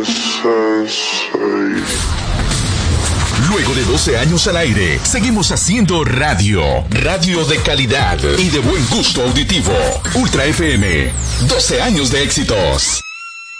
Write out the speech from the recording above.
Luego de 12 años al aire, seguimos haciendo radio. Radio de calidad y de buen gusto auditivo. Ultra FM, 12 años de éxitos.